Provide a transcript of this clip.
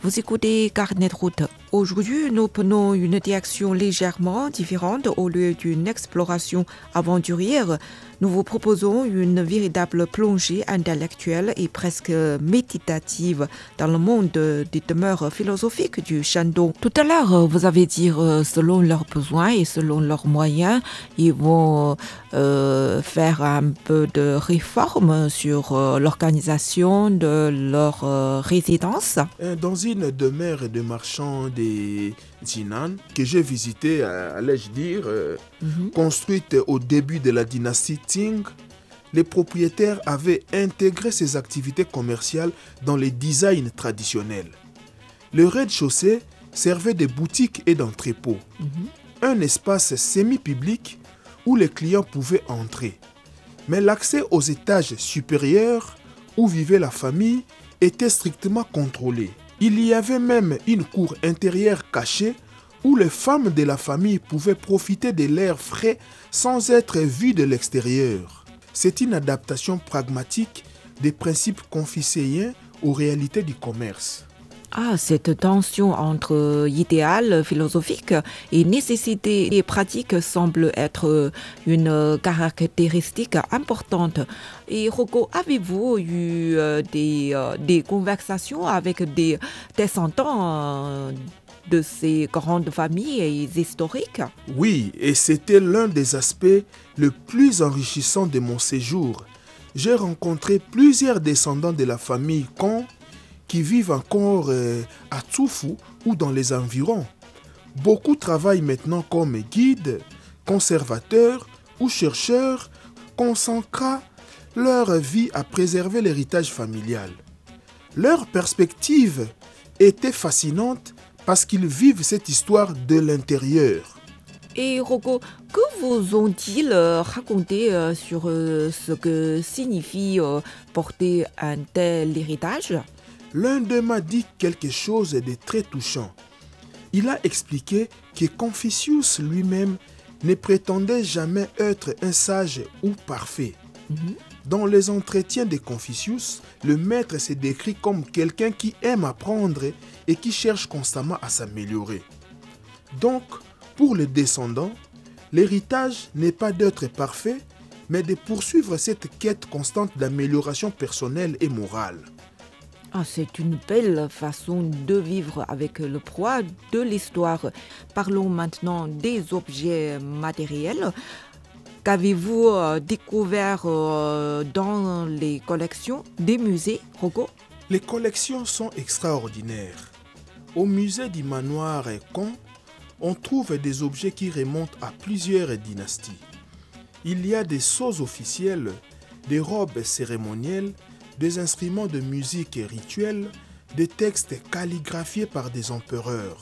Vous écoutez Carnet de route. Aujourd'hui, nous prenons une direction légèrement différente au lieu d'une exploration aventurière. Nous vous proposons une véritable plongée intellectuelle et presque méditative dans le monde des demeures philosophiques du Shandong. Tout à l'heure, vous avez dit selon leurs besoins et selon leurs moyens, ils vont faire un peu de réforme sur l'organisation de leur résidence. Dans une demeure de marchand des Jinan que j'ai visitée, allais-je dire, construite au début de la dynastie Qing, les propriétaires avaient intégré ces activités commerciales dans les designs traditionnels. Le rez-de-chaussée servait de boutique et d'entrepôt, un espace semi-public où les clients pouvaient entrer. Mais l'accès aux étages supérieurs où vivait la famille était strictement contrôlé. Il y avait même une cour intérieure cachée où les femmes de la famille pouvaient profiter de l'air frais sans être vues de l'extérieur. C'est une adaptation pragmatique des principes confucéens aux réalités du commerce. Cette tension entre idéal philosophique et nécessité pratique semble être une caractéristique importante. Et Rocco, avez-vous eu des conversations avec des descendants de ces grandes familles historiques? Oui, et c'était l'un des aspects les plus enrichissants de mon séjour. J'ai rencontré plusieurs descendants de la famille Kong qui vivent encore à Tsufu ou dans les environs. Beaucoup travaillent maintenant comme guides, conservateurs ou chercheurs, consacrant leur vie à préserver l'héritage familial. Leur perspective était fascinante parce qu'ils vivent cette histoire de l'intérieur. Et Rocco, que vous ont-ils raconté sur ce que signifie porter un tel héritage? L'un d'eux m'a dit quelque chose de très touchant. Il a expliqué que Confucius lui-même ne prétendait jamais être un sage ou parfait. Dans les entretiens de Confucius, le maître s'est décrit comme quelqu'un qui aime apprendre et qui cherche constamment à s'améliorer. Donc, pour les descendants, l'héritage n'est pas d'être parfait, mais de poursuivre cette quête constante d'amélioration personnelle et morale. C'est une belle façon de vivre avec le poids de l'histoire. Parlons maintenant des objets matériels. Qu'avez-vous découvert dans les collections des musées, Rocco? Les collections sont extraordinaires. Au musée du manoir Kong, on trouve des objets qui remontent à plusieurs dynasties. Il y a des sceaux officiels, des robes cérémonielles, des instruments de musique rituelle, des textes calligraphiés par des empereurs.